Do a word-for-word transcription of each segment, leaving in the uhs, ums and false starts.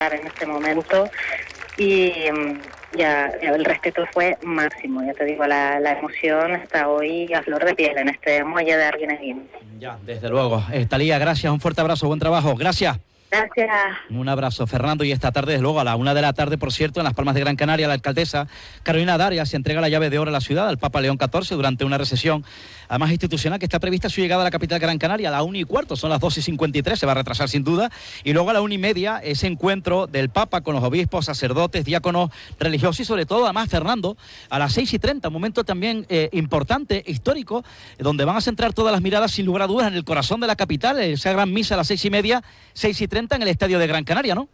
en este momento y ya, ya el respeto fue máximo, ya te digo, la, la emoción está hoy a flor de piel en este muelle de Arguineguín. Ya, desde luego. Eh, Talía, gracias, un fuerte abrazo, buen trabajo, gracias. Gracias. Un abrazo, Fernando. Y esta tarde, desde luego, a la una de la tarde, por cierto, en Las Palmas de Gran Canaria, la alcaldesa Carolina Darias se entrega la llave de oro a la ciudad al Papa León catorce durante una recesión, además institucional, que está prevista su llegada a la capital Gran Canaria a la una y cuarto, son las dos y cincuenta y tres, se va a retrasar sin duda, y luego a la una y media ese encuentro del Papa con los obispos, sacerdotes, diáconos, religiosos y sobre todo, además, Fernando, a las seis y treinta, un momento también eh, importante, histórico, donde van a centrar todas las miradas, sin lugar a dudas, en el corazón de la capital, esa gran misa a las seis y media, seis y treinta en el estadio de Gran Canaria, ¿no?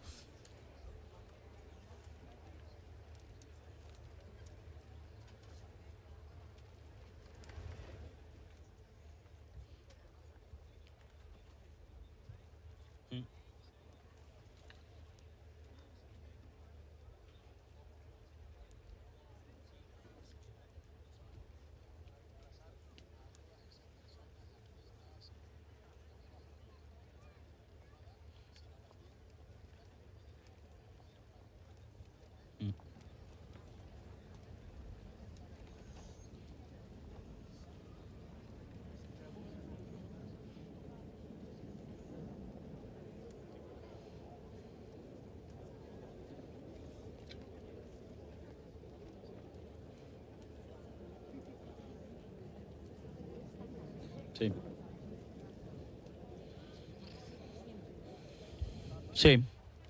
Sí. Sí.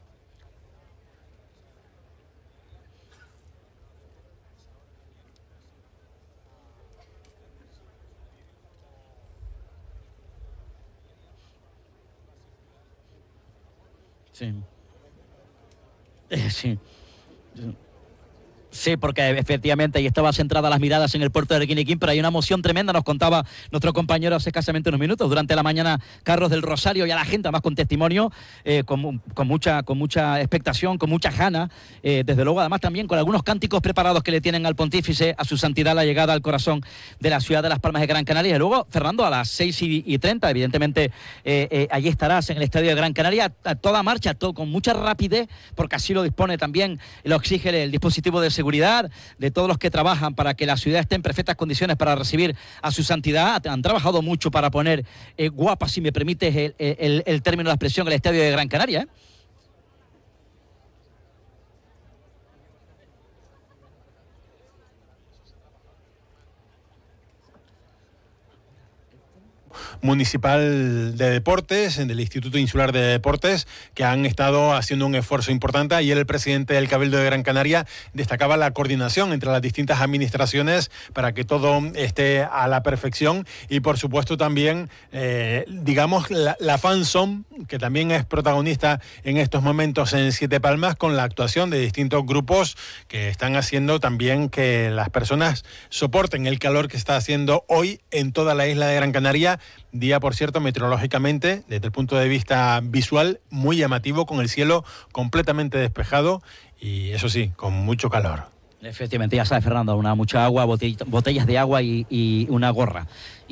Sí. Eh, sí. Sí, porque efectivamente ahí estaba centrada las miradas en el puerto de Arguineguín, pero hay una emoción tremenda, nos contaba nuestro compañero hace escasamente unos minutos. Durante la mañana, Carlos del Rosario y a la gente, además con testimonio, eh, con, con, mucha, con mucha expectación, con mucha gana, eh, desde luego, además también con algunos cánticos preparados que le tienen al pontífice, a su santidad, la llegada al corazón de la ciudad de Las Palmas de Gran Canaria. Y luego, Fernando, a las seis y treinta, evidentemente, eh, eh, allí estarás en el estadio de Gran Canaria, a toda marcha, todo, con mucha rapidez, porque así lo dispone también, lo exige el dispositivo de seguridad de todos los que trabajan para que la ciudad esté en perfectas condiciones para recibir a su santidad. Han trabajado mucho para poner eh, guapa, si me permites el, el, el término de la expresión, el estadio de Gran Canaria, ¿eh? Municipal de Deportes, del Instituto Insular de Deportes, que han estado haciendo un esfuerzo importante. Ayer el presidente del Cabildo de Gran Canaria destacaba la coordinación entre las distintas administraciones para que todo esté a la perfección y, por supuesto, también, eh, digamos, la, la fanzone, que también es protagonista en estos momentos en Siete Palmas, con la actuación de distintos grupos que están haciendo también que las personas soporten el calor que está haciendo hoy en toda la isla de Gran Canaria. Día, por cierto, meteorológicamente, desde el punto de vista visual, muy llamativo, con el cielo completamente despejado y, eso sí, con mucho calor. Efectivamente, ya sabes, Fernando, una mucha agua, botellas de agua y, y una gorra.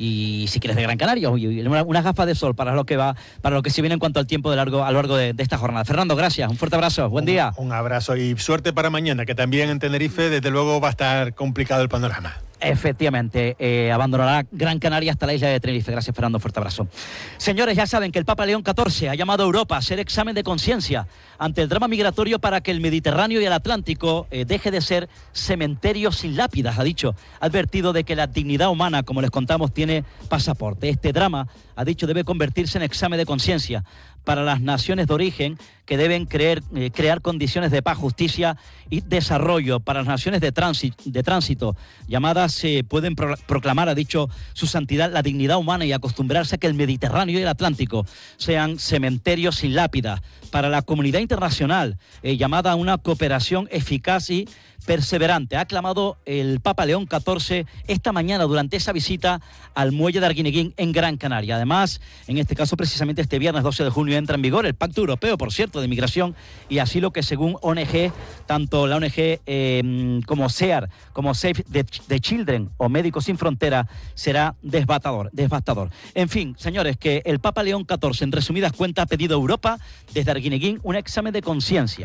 Y si quieres de Gran Canaria, una, una gafa de sol para lo que va, para lo que se viene en cuanto al tiempo de largo, a lo largo de, de esta jornada. Fernando, gracias, un fuerte abrazo, buen un, día. Un abrazo y suerte para mañana, que también en Tenerife, desde luego, va a estar complicado el panorama. Efectivamente, eh, abandonará Gran Canaria hasta la isla de Tenerife. Gracias, Fernando, fuerte abrazo. Señores, ya saben que el Papa León catorce ha llamado a Europa a hacer examen de conciencia ante el drama migratorio para que el Mediterráneo y el Atlántico eh, deje de ser cementerios sin lápidas, ha dicho. Ha advertido de que la dignidad humana, como les contamos, tiene pasaporte. Este drama, ha dicho, debe convertirse en examen de conciencia para las naciones de origen, que deben creer, eh, crear condiciones de paz, justicia y desarrollo. Para las naciones de tránsito, de tránsito llamadas, se eh, pueden pro proclamar, ha dicho su santidad, la dignidad humana y acostumbrarse a que el Mediterráneo y el Atlántico sean cementerios sin lápidas. Para la comunidad internacional, eh, llamada a una cooperación eficaz y perseverante. Ha aclamado el Papa León catorce esta mañana durante esa visita al muelle de Arguineguín en Gran Canaria. Además, en este caso, precisamente este viernes doce de junio entra en vigor el Pacto Europeo, por cierto, de Migración y Asilo, que según O N G, tanto la O N G eh, como SEAR, como Save the, the Children o Médicos Sin Frontera, será devastador, devastador. En fin, señores, que el Papa León catorce, en resumidas cuentas, ha pedido a Europa, desde Arguineguín, un examen de conciencia.